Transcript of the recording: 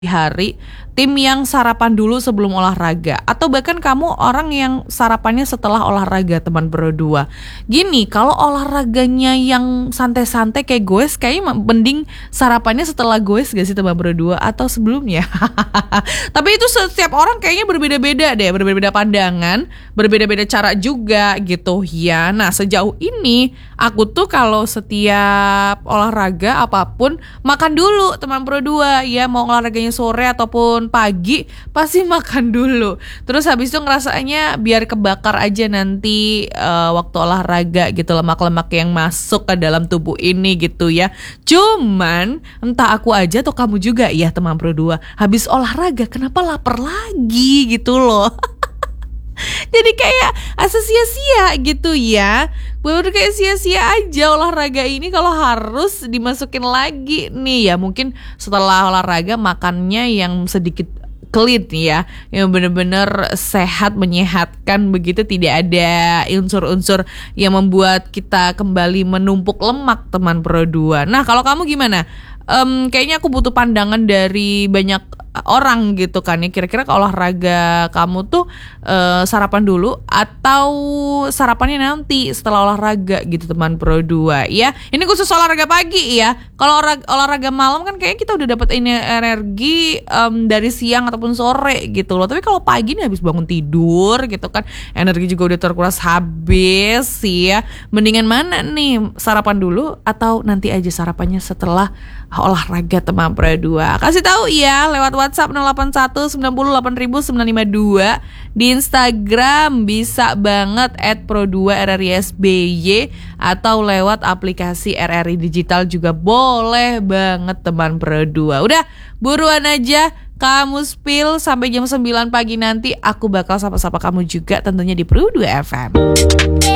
hari, tim yang sarapan dulu sebelum olahraga, atau bahkan kamu orang yang sarapannya setelah olahraga, teman berdua. Gini, kalau olahraganya yang santai-santai kayak goes, kayaknya mending sarapannya setelah goes gak sih teman berdua, atau sebelumnya? Tapi itu setiap orang kayaknya berbeda-beda deh, berbeda-beda pandangan, berbeda-beda cara juga gitu ya. Nah, sejauh ini aku tuh kalau setiap olahraga apapun makan dulu teman berdua ya, mau olahraganya sore ataupun pagi pasti makan dulu. Terus habis itu ngerasanya biar kebakar aja nanti waktu olahraga gitu, lemak-lemak yang masuk ke dalam tubuh ini gitu ya. Cuman entah aku aja atau kamu juga ya teman berdua, habis olahraga kenapa lapar lagi gitu loh. Jadi kayak asa sia-sia gitu ya. Bener kayak sia-sia aja olahraga ini kalau harus dimasukin lagi nih ya. Mungkin setelah olahraga makannya yang sedikit clean ya, yang bener-bener sehat, menyehatkan begitu, tidak ada unsur-unsur yang membuat kita kembali menumpuk lemak teman berdua. Nah, kalau kamu gimana? Kayaknya aku butuh pandangan dari banyak orang gitu kan ya. Kira-kira kalau olahraga kamu tuh sarapan dulu atau sarapannya nanti setelah olahraga gitu teman berdua ya. Ini khusus olahraga pagi ya. Kalau olahraga malam kan kayaknya kita udah dapat energi dari siang ataupun sore gitu loh. Tapi kalau pagi nih habis bangun tidur gitu kan, energi juga udah terkuras habis ya. Mendingan mana nih, sarapan dulu atau nanti aja sarapannya setelah olahraga teman berdua? Kasih tahu ya lewat WhatsApp 081 90 8000 952. Di Instagram bisa banget @pro2rrsby atau lewat aplikasi RRI Digital juga boleh banget teman berdua. Udah buruan aja kamu spill sampai jam 9 pagi nanti aku bakal sapa-sapa kamu juga tentunya di Pro 2 FM.